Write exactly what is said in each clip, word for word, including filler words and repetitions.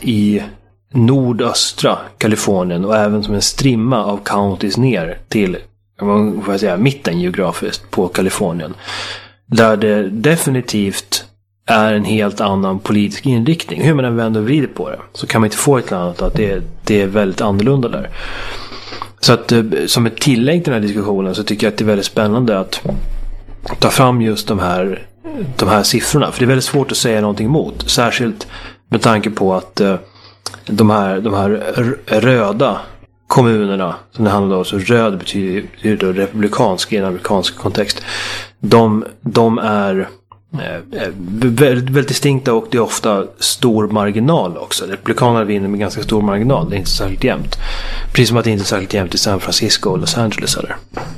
i nordöstra Kalifornien och även som en strimma av counties ner till vad får jag säga, mitten geografiskt på Kalifornien. Där det definitivt är en helt annan politisk inriktning. Hur man än vänder och vrider på det så kan man inte få ett annat att det, det är väldigt annorlunda där. Så att som ett tillägg till den här diskussionen så tycker jag att det är väldigt spännande att ta fram just de här, de här siffrorna. För det är väldigt svårt att säga någonting emot. Särskilt med tanke på att de här, de här röda kommunerna som det handlar om, så röd betyder republikansk i en amerikansk kontext. De, de är eh, väldigt, väldigt distinkta och det är ofta stor marginal också. Republikanerna vinner med ganska stor marginal. Det är inte särskilt jämnt. Precis som att det inte är särskilt jämnt i San Francisco och Los Angeles eller.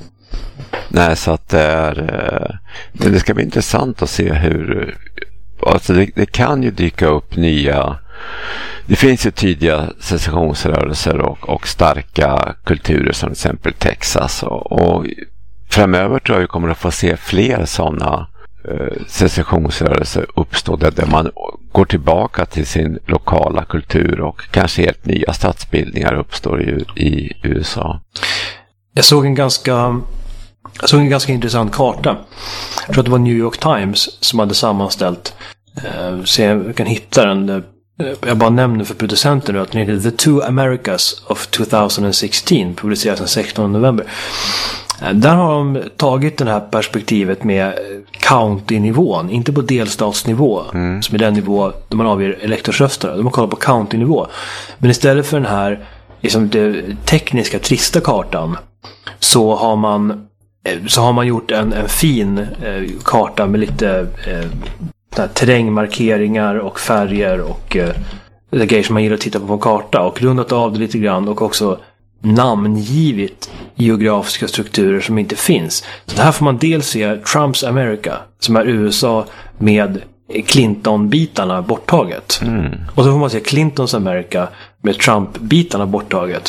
Nej, så att det är det ska bli intressant att se hur alltså det, det kan ju dyka upp nya. Det finns ju tydliga secessionsrörelser och, och starka kulturer som till exempel Texas och, och framöver tror jag vi kommer att få se fler sådana eh, secessionsrörelser uppstå där, där man går tillbaka till sin lokala kultur och kanske helt nya statsbildningar uppstår i, i U S A. Jag såg en ganska jag såg en ganska intressant karta. Jag tror att det var New York Times som hade sammanställt eh, så jag kan hitta den. Jag bara nämner för producenten att den heter The Two Americas of tjugo sexton, publiceras den sextonde november. Där har de tagit det här perspektivet med county-nivån, inte på delstatsnivå, mm. som är den nivå där man avger elektorsröster. De har kollat på county-nivå. Men istället för den här liksom det tekniska, trista kartan så har man, så har man gjort en, en fin eh, karta med lite eh, terrängmarkeringar och färger och eh, det grejer som man gillar att titta på på en karta och rundat av det lite grann och också namngivit geografiska strukturer som inte finns. Så här får man dels se Trumps America som är U S A med Clinton-bitarna borttaget. Mm. Och så får man se Clintons America med Trump-bitarna borttaget.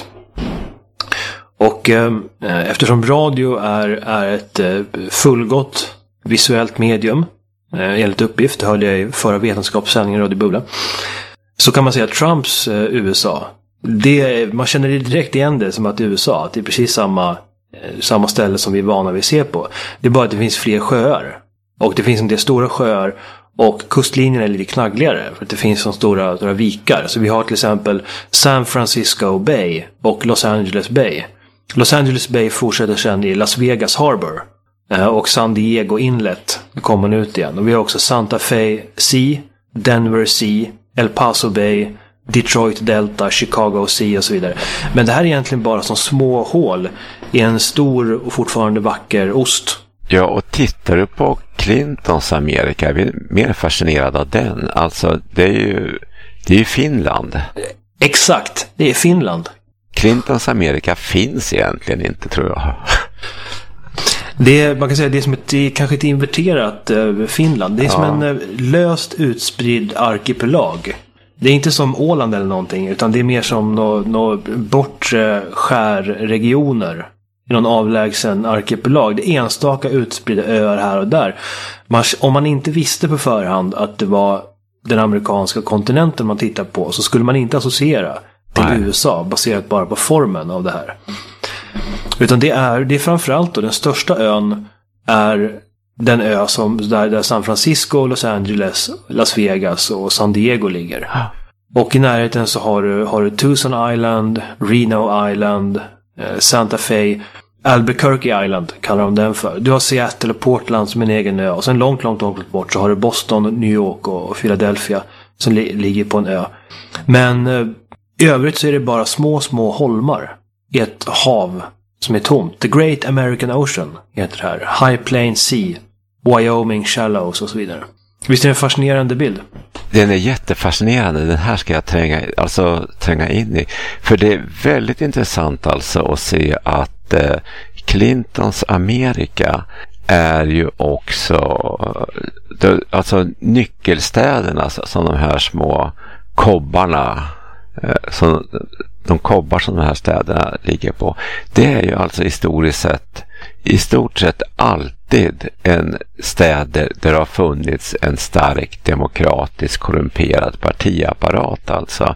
Och eh, eftersom radio är, är ett eh, fullgott visuellt medium eh, enligt uppgift, det hörde jag i förra vetenskapssändningen Radio Bubbla, så kan man säga att Trumps eh, U S A, det, man känner det direkt igen det som att U S A, att det är precis samma, eh, samma ställe som vi är vana vid att se på. Det är bara att det finns fler sjöar. Och det finns en del stora sjöar och kustlinjen är lite knaggligare för att det finns så stora, stora vikar. Så vi har till exempel San Francisco Bay och Los Angeles Bay. Los Angeles Bay fortsätter sedan i Las Vegas Harbor och San Diego Inlet kommer ut igen. Och vi har också Santa Fe Sea, Denver Sea, El Paso Bay, Detroit Delta, Chicago Sea och så vidare. Men det här är egentligen bara som små hål i en stor och fortfarande vacker ost. Ja, och tittar du på Clintons Amerika, är vi mer fascinerad av den. Alltså, det är ju, det är ju Finland. Exakt, det är Finland. Clintons Amerika finns egentligen inte, tror jag. Det är, man kan säga, det är som ett, det är kanske ett inverterat uh, Finland. Det är ja. som en uh, löst utspridd arkipelag. Det är inte som Åland eller någonting, utan det är mer som några nå bortre skärregioner i någon avlägsen arkipelag. Det är enstaka utspridda öar här och där. Man, om man inte visste på förhand att det var den amerikanska kontinenten man tittar på, så skulle man inte associera till Nej. U S A baserat bara på formen av det här. Utan det är, det är framförallt då, den största ön är den ö som där, där San Francisco, Los Angeles, Las Vegas och San Diego ligger. Och i närheten så har du, har du Tucson Island, Reno Island, eh, Santa Fe, Albuquerque Island kallar de den för. Du har Seattle och Portland som en egen ö. Och sen långt, långt, långt bort så har du Boston, New York och Philadelphia som li ligger på en ö. Men eh, i övrigt så är det bara små, små holmar i ett hav som är tomt. The Great American Ocean heter det här. High Plains Sea, Wyoming Shallows och så vidare. Visst är det en fascinerande bild? Den är jättefascinerande. Den här ska jag tränga, alltså, tränga in i. För det är väldigt intressant alltså att se att eh, Clintons Amerika är ju också det, alltså nyckelstäderna som de här små kobbarna eh, som de kobbar som de här städerna ligger på, det är ju alltså historiskt sett i stort sett alltid en städer där det har funnits en stark demokratisk korrumperad partiapparat alltså.